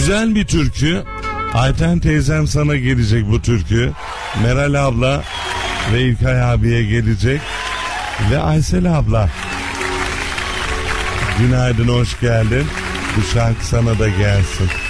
Güzel bir türkü. Ayten teyzem sana gelecek bu türkü. Meral abla ve İlkay abiye gelecek. Ve Aysel abla. Günaydın, hoş geldin. Bu şarkı sana da gelsin.